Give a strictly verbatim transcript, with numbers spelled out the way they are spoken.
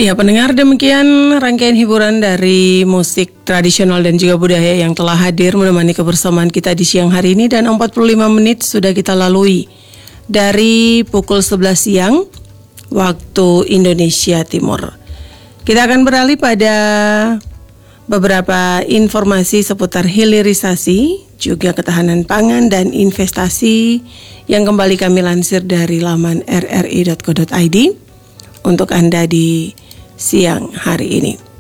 Iya pendengar, demikian rangkaian hiburan dari musik tradisional dan juga budaya yang telah hadir menemani kebersamaan kita di siang hari ini. Dan empat puluh lima menit sudah kita lalui dari pukul sebelas siang waktu Indonesia Timur. Kita akan beralih pada beberapa informasi seputar hilirisasi, juga ketahanan pangan dan investasi yang kembali kami lansir dari laman r r i dot co dot i d untuk Anda di siang hari ini.